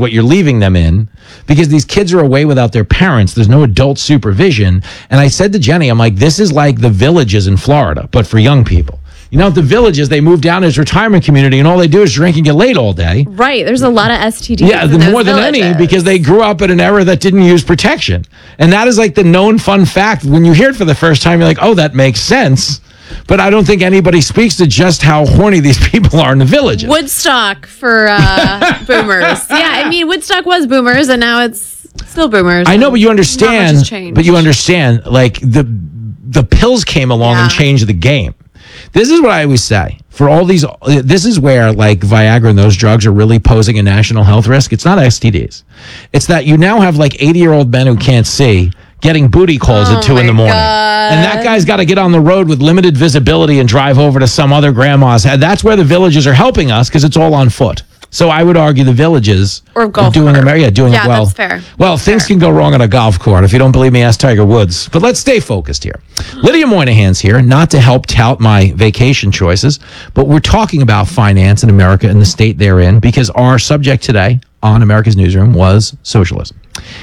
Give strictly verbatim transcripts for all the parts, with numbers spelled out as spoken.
what you're leaving them in, because these kids are away without their parents. There's no adult supervision. And I said to Jenny, I'm like, this is like the Villages in Florida, but for young people. You know, at the Villages, they move down to this retirement community, and all they do is drink and get laid all day. Right. There's a lot of S T Ds. Yeah, the more than villages. any, because they grew up in an era that didn't use protection. And that is like the known fun fact. When you hear it for the first time, you're like, oh, that makes sense. But I don't think anybody speaks to just how horny these people are in the Villages. Woodstock for uh, boomers. Yeah, I mean, Woodstock was boomers, and now it's still boomers. I know, but you Not much has understand. changed. But you understand, like, the the pills came along Yeah. and changed the game. This is what I always say. For all these, this is where like Viagra and those drugs are really posing a national health risk. It's not S T Ds. It's that you now have like eighty-year-old men who can't see getting booty calls Oh at two in the my morning. God. And that guy's got to get on the road with limited visibility and drive over to some other grandma's. And that's where the Villages are helping us, because it's all on foot. So I would argue the Villages Or golf are doing, cart. America, doing Yeah, it well. that's fair. Well, That's things fair. can go wrong on a golf course. If you don't believe me, ask Tiger Woods. But let's stay focused here. Lydia Moynihan's here, not to help tout my vacation choices, but we're talking about finance in America and the state they're in, because our subject today on America's Newsroom was socialism.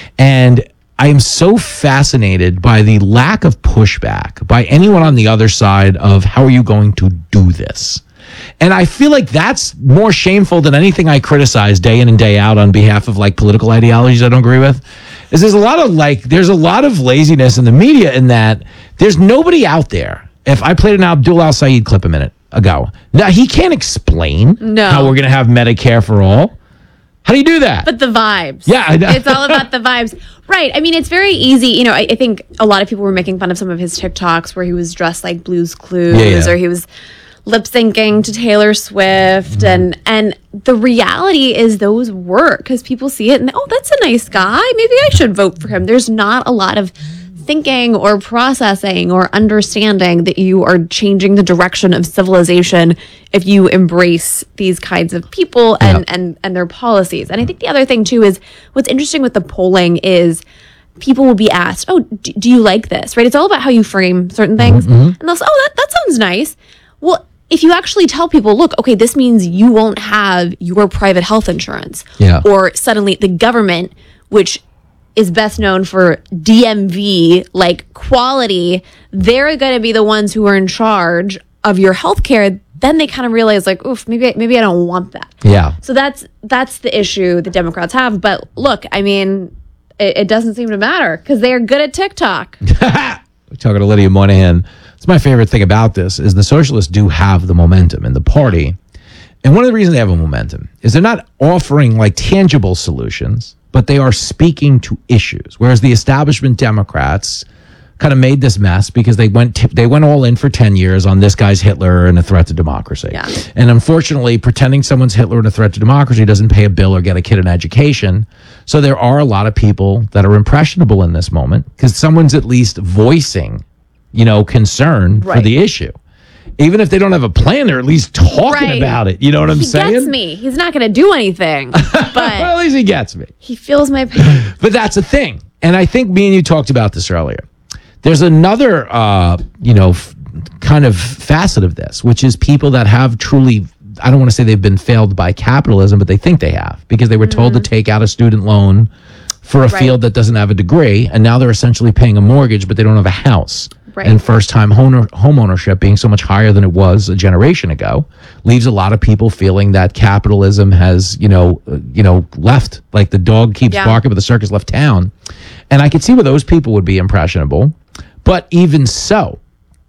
And I am so fascinated by the lack of pushback by anyone on the other side of how are you going to do this? And I feel like that's more shameful than anything I criticize day in and day out on behalf of like political ideologies I don't agree with. Is there's a lot of like, there's a lot of laziness in the media in that there's nobody out there. If I played an Abdul Al Saeed clip a minute ago, now he can't explain No. how we're going to have Medicare for all. How do you do that? But the vibes. Yeah, I know. It's all about the vibes. Right. I mean, it's very easy. You know, I, I think a lot of people were making fun of some of his TikToks where he was dressed like Blue's Clues Yeah, yeah. or he was lip syncing to Taylor Swift. And and the reality is those work because people see it and, oh, that's a nice guy. Maybe I should vote for him. There's not a lot of thinking or processing or understanding that you are changing the direction of civilization if you embrace these kinds of people and, Yeah. and, and their policies. And I think the other thing too is what's interesting with the polling is people will be asked, oh, do, do you like this? Right? It's all about how you frame certain things. And they'll say, oh, that, that sounds nice. Well, if you actually tell people, look, okay, this means you won't have your private health insurance. Yeah. Or suddenly the government, which is best known for D M V, like quality, they're going to be the ones who are in charge of your healthcare. Then they kind of realize, like, oof, maybe maybe I don't want that. Yeah. So that's that's the issue the Democrats have. But look, I mean, it, it doesn't seem to matter because they are good at TikTok. We're talking to Lydia Moynihan. It's my favorite thing about this is the socialists do have the momentum in the party. And one of the reasons they have a momentum is they're not offering like tangible solutions, but they are speaking to issues. Whereas the establishment Democrats kind of made this mess because they went t- they went all in for ten years on this guy's Hitler and a threat to democracy. Yeah. And unfortunately, pretending someone's Hitler and a threat to democracy doesn't pay a bill or get a kid an education. So there are a lot of people that are impressionable in this moment because someone's at least voicing, you know, concern for Right. the issue. Even if they don't have a plan, they're at least talking Right. about it. You know what I'm He saying? gets me. He's not going to do anything, Well, but at least he gets me. he feels my pain. But that's a thing. And I think me and you talked about this earlier. There's another, uh, you know, f- kind of facet of this, which is people that have truly, I don't want to say they've been failed by capitalism, but they think they have because they were told to take out a student loan for a Right. field that doesn't have a degree. And now they're essentially paying a mortgage, but they don't have a house. Right. And first-time home home ownership being so much higher than it was a generation ago leaves a lot of people feeling that capitalism has, you know, uh, you know, left. Like the dog keeps Yeah. barking, but the circus left town. And I could see where those people would be impressionable. But even so,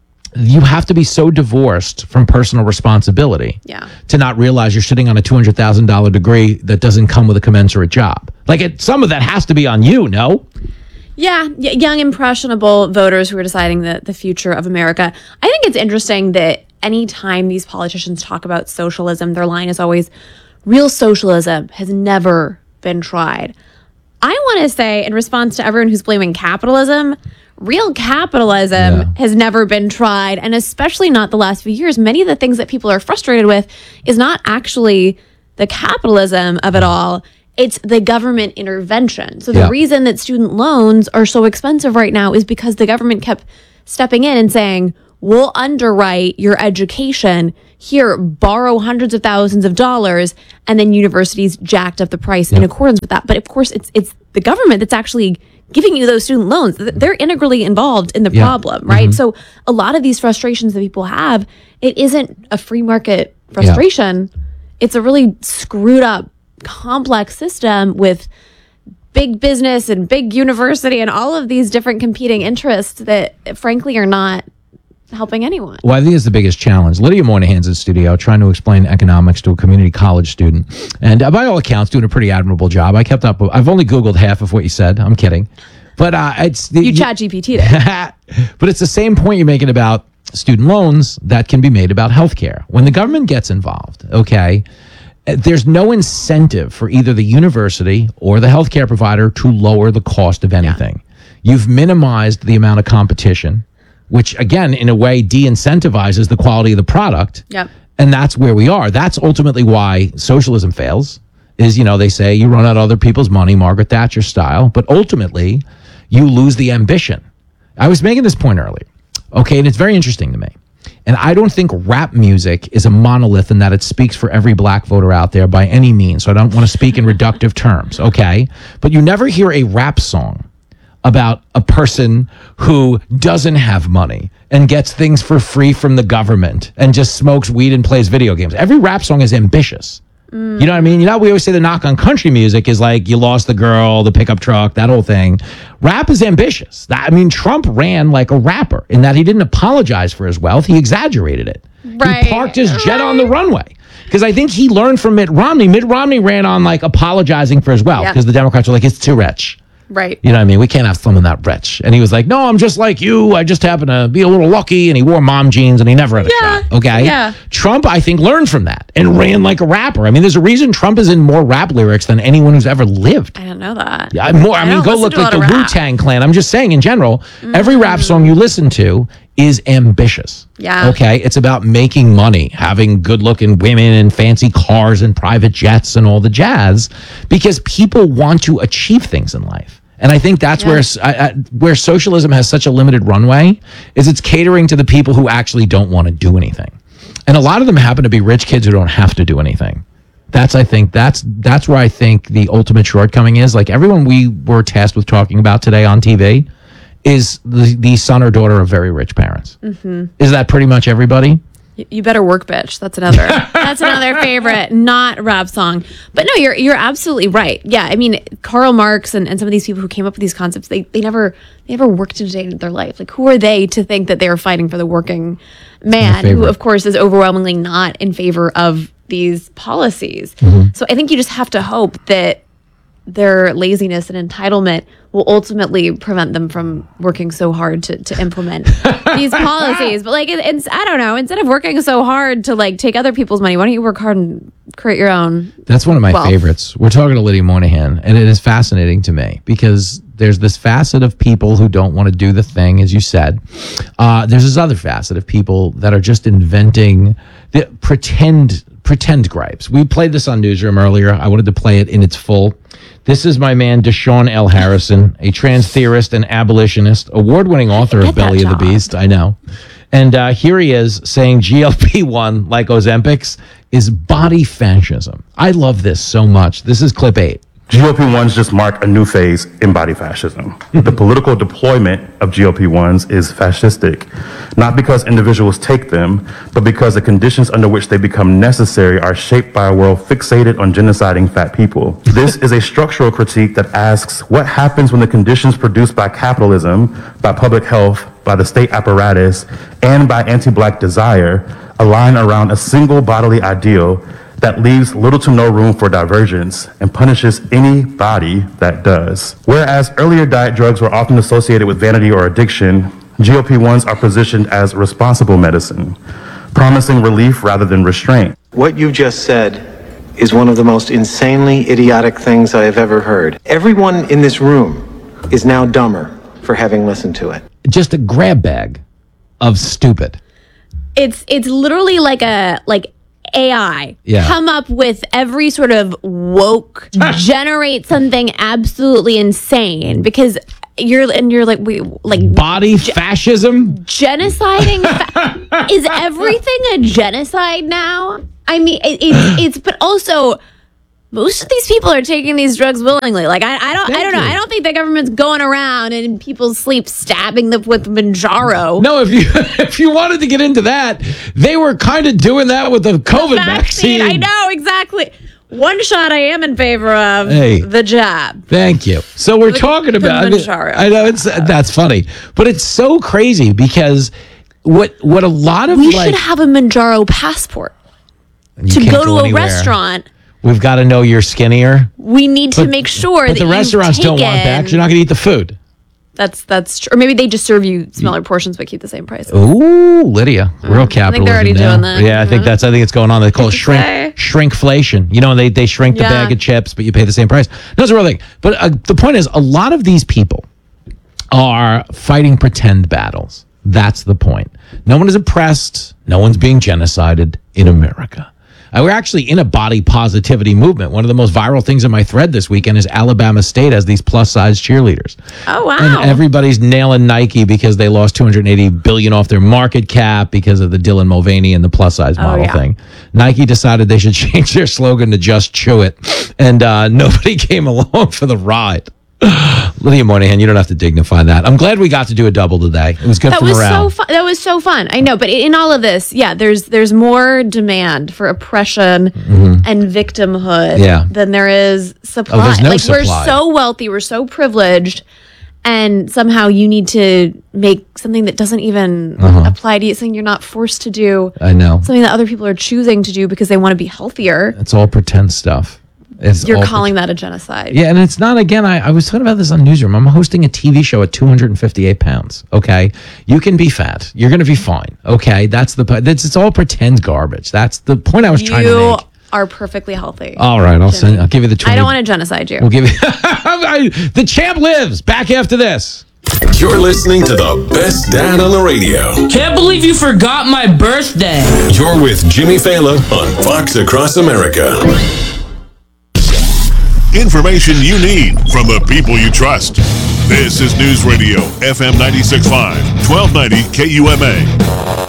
you have to be so divorced from personal responsibility Yeah. to not realize you're sitting on a two hundred thousand dollars degree that doesn't come with a commensurate job. Like it, some of that has to be on you, no? Yeah, y- young, impressionable voters who are deciding the, the future of America. I think it's interesting that anytime these politicians talk about socialism, their line is always, real socialism has never been tried. I want to say, in response to everyone who's blaming capitalism, real capitalism Yeah. has never been tried, and especially not the last few years. Many of the things that people are frustrated with is not actually the capitalism of it all. It's the government intervention. So the Yeah. reason that student loans are so expensive right now is because the government kept stepping in and saying, we'll underwrite your education. Here, borrow hundreds of thousands of dollars, and then universities jacked up the price in accordance with that. But of course, it's it's the government that's actually giving you those student loans. They're integrally involved in the Yeah. problem, right? Mm-hmm. So a lot of these frustrations that people have, it isn't a free market frustration. It's a really screwed up, complex system with big business and big university and all of these different competing interests that frankly are not helping anyone. Well, I think it's the biggest challenge. Lydia Moynihan's in studio trying to explain economics to a community college student. And uh, by all accounts, doing a pretty admirable job. I kept up. I've only Googled half of what you said. I'm kidding. But uh, it's... The, You chat G P T'd it. But it's the same point you're making about student loans that can be made about healthcare. When the government gets involved, okay, uh, there's no incentive for either the university or the healthcare provider to lower the cost of anything. You've minimized the amount of competition, which again, in a way, de-incentivizes the quality of the product. Yep. And that's where we are. That's ultimately why socialism fails, is, you know, they say you run out of other people's money, Margaret Thatcher style, but ultimately you lose the ambition. I was making this point earlier, okay, and it's very interesting to me. And I don't think rap music is a monolith in that it speaks for every black voter out there by any means. So I don't want to speak in reductive terms, okay? But you never hear a rap song about a person who doesn't have money and gets things for free from the government and just smokes weed and plays video games. Every rap song is ambitious. Mm. You know what I mean? You know, we always say the knock on country music is like, you lost the girl, the pickup truck, that whole thing. Rap is ambitious. That, I mean, Trump ran like a rapper in that he didn't apologize for his wealth. He exaggerated it. Right. He parked his jet Right. on the runway. Because I think he learned from Mitt Romney. Mitt Romney ran on like apologizing for his wealth because Yeah. the Democrats were like, it's too rich. Right. You know what I mean? We can't have someone that rich. And he was like, no, I'm just like you. I just happen to be a little lucky. And he wore mom jeans and he never had a Yeah. shot. Okay. Yeah. Trump, I think, learned from that and ran like a rapper. I mean, there's a reason Trump is in more rap lyrics than anyone who's ever lived. I don't know that. Yeah, more. I, I mean, don't go listen look to a like lot the of Wu rap. Tang Clan. I'm just saying, in general, every rap song you listen to is ambitious. Yeah. Okay. It's about making money, having good looking women and fancy cars and private jets and all the jazz, because people want to achieve things in life. And I think that's Yeah. where I, I, where socialism has such a limited runway, is it's catering to the people who actually don't want to do anything. And a lot of them happen to be rich kids who don't have to do anything. That's, I think, that's that's where I think the ultimate shortcoming is. Like everyone we were tasked with talking about today on T V is the, the son or daughter of very rich parents. Mm-hmm. Is that pretty much everybody? Y- You better work, bitch. That's another. That's another favorite, not rap song. But no, you're you're absolutely right. Yeah, I mean, Karl Marx and, and some of these people who came up with these concepts, they they never they never worked a day in their life. Like, who are they to think that they are fighting for the working man, who favorite. of course is overwhelmingly not in favor of these policies? Mm-hmm. So I think you just have to hope that their laziness and entitlement will ultimately prevent them from working so hard to, to implement these policies. But like, it, it's, I don't know, instead of working so hard to like take other people's money, why don't you work hard and create your own? That's one of my Well- favorites. We're talking to Lydia Moynihan, and it is fascinating to me because there's this facet of people who don't want to do the thing, as you said. Uh, there's this other facet of people that are just inventing the pretend pretend gripes. We played this on Newsroom earlier. I wanted to play it in its full. This is my man, Deshaun L. Harrison, a trans theorist and abolitionist, award-winning author Get of that Belly of the job. Beast. I know. And uh, here he is saying G L P one, like Ozempics, is body fascism. I love this so much. This is clip eight. G L P ones just mark a new phase in body fascism. The political deployment of G L P ones is fascistic, not because individuals take them, but because the conditions under which they become necessary are shaped by a world fixated on genociding fat people. This is a structural critique that asks what happens when the conditions produced by capitalism, by public health, by the state apparatus, and by anti-black desire align around a single bodily ideal that leaves little to no room for divergence and punishes any body that does. Whereas earlier diet drugs were often associated with vanity or addiction, G L P ones are positioned as responsible medicine, promising relief rather than restraint. What you just said is one of the most insanely idiotic things I have ever heard. Everyone in this room is now dumber for having listened to it. Just a grab bag of stupid. It's it's literally like a like A I Yeah. come up with every sort of woke, generate something absolutely insane because you're and you're like we like Body fascism? genociding fa- is everything a genocide now? I mean, it, it's it's but also. Most of these people are taking these drugs willingly. Like I, I don't, Thank I don't know. you. I don't think the government's going around and in people's sleep stabbing them with Manjaro. No, if you if you wanted to get into that, they were kind of doing that with the COVID vaccine. vaccine. I know exactly. One shot I am in favor of. Hey. The jab. Thank you. So we're The- talking the about. I, mean, Manjaro. I know it's that's funny, but it's so crazy because what what a lot of We like should have a Manjaro passport you to can't go to a anywhere. restaurant. We've got to know you're skinnier. We need to But- make sure But that the you've restaurants don't want that. taken- 'Cause you're not going to eat the food. That's that's true. Or maybe they just serve you smaller portions but keep the same price. Ooh, Lydia, real capitalism. they're already now. doing that. Yeah, I think that's. I think it's going on. They call it shrink Okay. shrinkflation. You know, they they shrink the Yeah. bag of chips, but you pay the same price. No, it's a real thing. But uh, the point is, a lot of these people are fighting pretend battles. That's the point. No one is oppressed. No one's being genocided in America. Uh, we're actually in a body positivity movement. One of the most viral things in my thread this weekend is Alabama State has these plus size cheerleaders. Oh wow. And everybody's nailing Nike because they lost two hundred eighty billion dollars off their market cap because of the Dylan Mulvaney and the plus size model yeah. thing. Nike decided they should change their slogan to just chew it. And uh, nobody came along for the ride. Lydia Moynihan, you don't have to dignify that. I'm glad we got to do a double today. It was good That for was morale. so fun. That was so fun. I know, but in all of this, yeah, there's there's more demand for oppression and victimhood Yeah. than there is supply. Oh, there's no like we're supply. so wealthy, we're so privileged, and somehow you need to make something that doesn't even apply to you, something you're not forced to do, I know. something that other people are choosing to do because they want to be healthier. It's all pretend stuff. It's You're all calling that a genocide. Yeah, and it's not, again, I, I was talking about this on Newsroom. I'm hosting a T V show at two hundred fifty-eight pounds, okay? You can be fat. You're going to be fine, okay? That's the, that's, it's all pretend garbage. That's the point I was trying to You make. are perfectly healthy. All right, I'll send, I'll give you the twenty. I don't want to genocide you. We'll give you, I- the champ lives. Back after this. You're listening to the best dad on the radio. Can't believe you forgot my birthday. You're with Jimmy Fallon on Fox Across America. Information you need from the people you trust. This is News Radio, F M ninety-six point five, twelve ninety K U M A.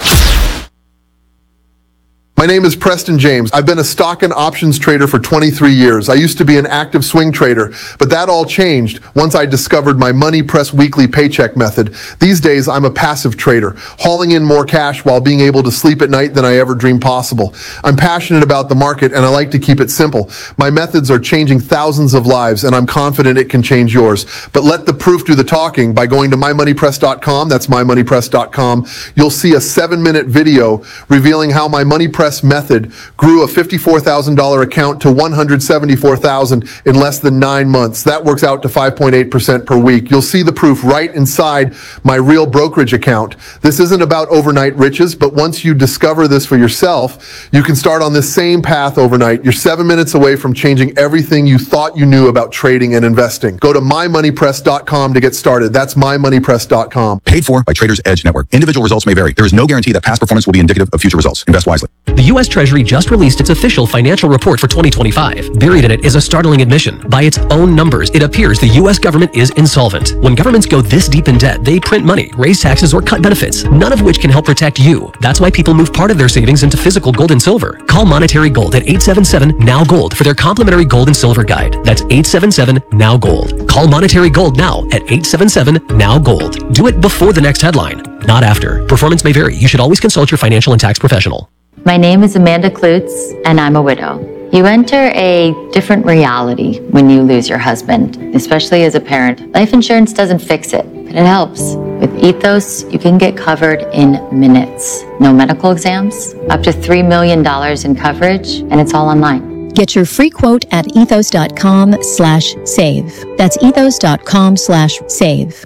My name is Preston James. I've been a stock and options trader for twenty-three years. I used to be an active swing trader, but that all changed once I discovered my Money Press weekly paycheck method. These days, I'm a passive trader, hauling in more cash while being able to sleep at night than I ever dreamed possible. I'm passionate about the market and I like to keep it simple. My methods are changing thousands of lives and I'm confident it can change yours. But let the proof do the talking by going to my money press dot com. That's my money press dot com. You'll see a seven minute video revealing how my Money Press method grew a fifty-four thousand dollars account to one hundred seventy-four thousand dollars in less than nine months. That works out to five point eight percent per week. You'll see the proof right inside my real brokerage account. This isn't about overnight riches, but once you discover this for yourself, you can start on this same path overnight. You're seven minutes away from changing everything you thought you knew about trading and investing. Go to my money press dot com to get started. That's my money press dot com. Paid for by Traders Edge Network. Individual results may vary. There is no guarantee that past performance will be indicative of future results. Invest wisely. The U S Treasury just released its official financial report for twenty twenty-five. Buried in it is a startling admission. By its own numbers, it appears the U S government is insolvent. When governments go this deep in debt, they print money, raise taxes, or cut benefits, none of which can help protect you. That's why people move part of their savings into physical gold and silver. Call Monetary Gold at eight seven seven, N O W Gold for their complimentary gold and silver guide. That's eight seven seven, N O W Gold. Call Monetary Gold now at eight seven seven, N O W Gold. Do it before the next headline, not after. Performance may vary. You should always consult your financial and tax professional. My name is Amanda Klutz, and I'm a widow. You enter a different reality when you lose your husband, especially as a parent. Life insurance doesn't fix it, but it helps. With Ethos, you can get covered in minutes. No medical exams, up to three million dollars in coverage, and it's all online. Get your free quote at ethos.com slash save. That's ethos.com slash save.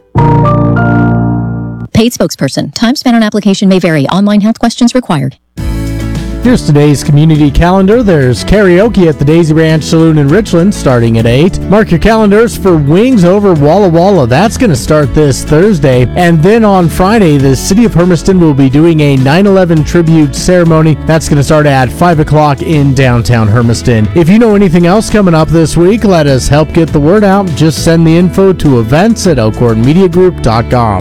Paid spokesperson. Time spent on application may vary. Online health questions required. Here's today's community calendar. There's karaoke at the Daisy Ranch Saloon in Richland starting at eight. Mark your calendars for Wings Over Walla Walla. That's going to start this Thursday. And then on Friday, the City of Hermiston will be doing a nine eleven tribute ceremony. That's going to start at five o'clock in downtown Hermiston. If you know anything else coming up this week, let us help get the word out. Just send the info to events at elkhorn media group dot com.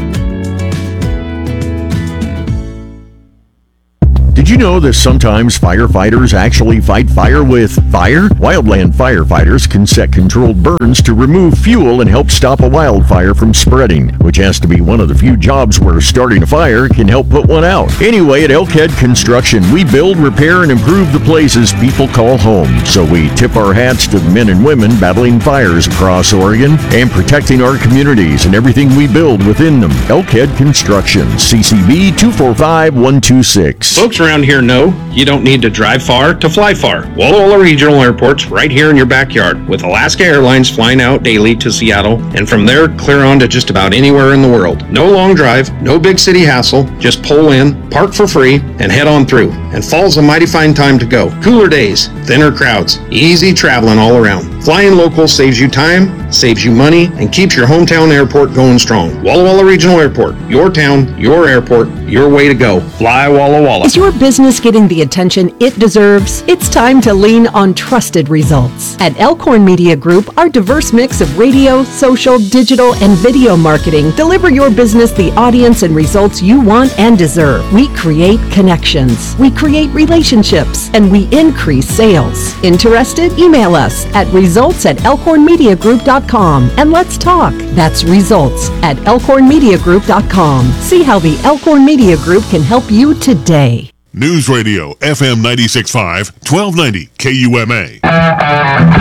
Did you know that sometimes firefighters actually fight fire with fire? Wildland firefighters can set controlled burns to remove fuel and help stop a wildfire from spreading, which has to be one of the few jobs where starting a fire can help put one out. Anyway, at Elkhead Construction, we build, repair, and improve the places people call home. So we tip our hats to the men and women battling fires across Oregon and protecting our communities and everything we build within them. Elkhead Construction, C C B two four five one two six. Folks around here know you don't need to drive far to fly far. Walla Walla Regional Airport's right here in your backyard, with Alaska Airlines flying out daily to Seattle, and from there clear on to just about anywhere in the world. No long drive, no big city hassle, just pull in, park for free, and head on through. And fall's a mighty fine time to go. Cooler days, thinner crowds, easy traveling all around. Flying local saves you time, saves you money, and keeps your hometown airport going strong. Walla Walla Regional Airport, your town, your airport, your way to go. Fly Walla Walla. Is your business getting the attention it deserves? It's time to lean on trusted results. At Elkhorn Media Group, our diverse mix of radio, social, digital, and video marketing deliver your business the audience and results you want and deserve. We create connections, we create relationships, and we increase sales. Interested? Email us at results at elkhorn media group dot com and let's talk. That's results at elkhorn media group dot com. See how the Elkhorn Media Group can help you today. News Radio, F M ninety-six point five, twelve ninety K U M A.